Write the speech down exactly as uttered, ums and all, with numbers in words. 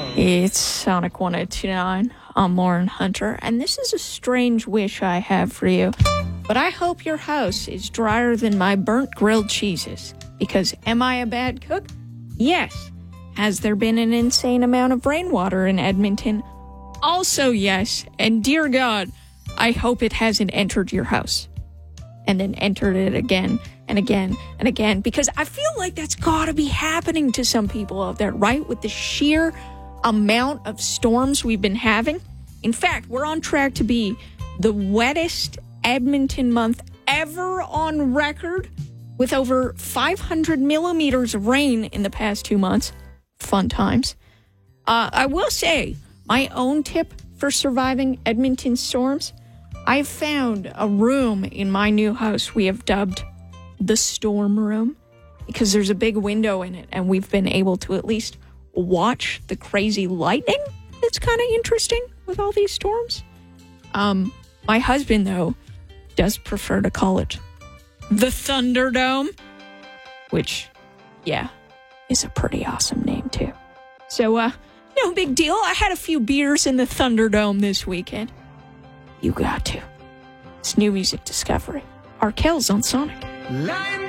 It's Sonic one oh two point nine. I'm Lauren Hunter, and this is a strange wish I have for you. But I hope your house is drier than my burnt grilled cheeses. Because am I a bad cook? Yes. Has there been an insane amount of rainwater in Edmonton? Also yes. And dear God, I hope it hasn't entered your house. And then entered it again and again and again. Because I feel like that's gotta be happening to some people out there, right? With the sheer amount of storms we've been having. In fact, we're on track to be the wettest Edmonton month ever on record, with over five hundred millimeters of rain in the past two months. Fun times. Uh, I will say, my own tip for surviving Edmonton storms, I found a room in my new house we have dubbed the storm room, because there's a big window in it, and we've been able to at least watch the crazy lightning. It's kind of interesting with all these storms. Um, my husband, though, does prefer to call it the Thunderdome, which, yeah, is a pretty awesome name, too. So, uh, no big deal. I had a few beers in the Thunderdome this weekend. You got to. It's new music discovery. Arkells on Sonic.